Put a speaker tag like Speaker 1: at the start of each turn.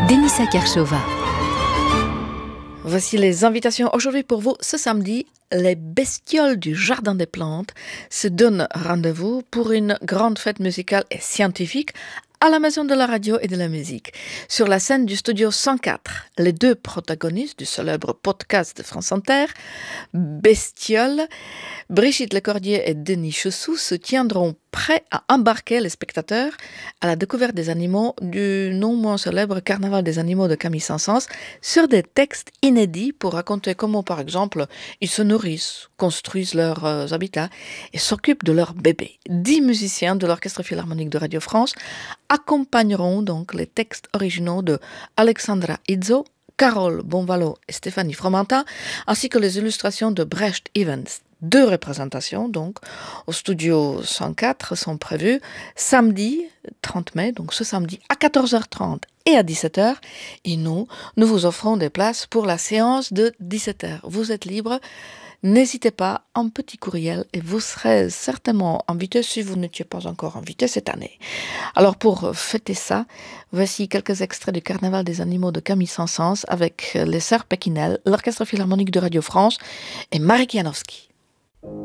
Speaker 1: Denisa Kershova.
Speaker 2: Voici les invitations aujourd'hui pour vous. Ce samedi, les bestioles du Jardin des Plantes se donnent rendez-vous pour une grande fête musicale et scientifique à la Maison de la Radio et de la Musique. Sur la scène du studio 104, les deux protagonistes du célèbre podcast de France Inter, Bestioles, Brigitte Lecordier et Denis Chessou, se tiendront prêts à embarquer les spectateurs à la découverte des animaux du non moins célèbre Carnaval des animaux de Camille Saint-Saëns sur des textes inédits pour raconter comment, par exemple, ils se nourrissent, construisent leurs habitats et s'occupent de leurs bébés. 10 musiciens de l'Orchestre Philharmonique de Radio France accompagneront donc les textes originaux de Alexandra Izzo, Carole Bonvalot et Stéphanie Fromentin, ainsi que les illustrations de Brecht Evans. 2 représentations donc au studio 104 sont prévues samedi 30 mai, donc ce samedi à 14h30 et à 17h. Et nous vous offrons des places pour la séance de 17h. Vous êtes libre. N'hésitez pas, un petit courriel et vous serez certainement invité si vous n'étiez pas encore invité cette année. Alors pour fêter ça, voici quelques extraits du Carnaval des animaux de Camille Saint-Saëns avec les Sœurs Pékinel, l'Orchestre Philharmonique de Radio France et Marie Kianowski.